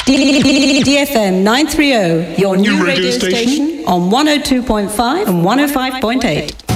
DFM 930, your new radio station on 102.5 and 105.8.